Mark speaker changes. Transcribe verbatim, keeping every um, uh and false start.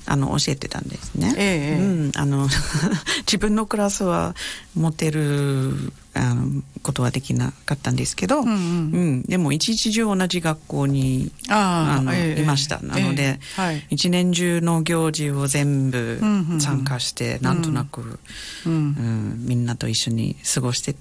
Speaker 1: あの教えてたんですね、
Speaker 2: ええ
Speaker 1: うん、あの自分のクラスは持ってるあのことはできなかったんですけど、うんうんうん、でも一日中同じ学校にあの、ええ、いました。なので、ええはい、一年中の行事を全部参加して、うんうんうん、なんとなく、うんうん、みんなと一緒に過ごして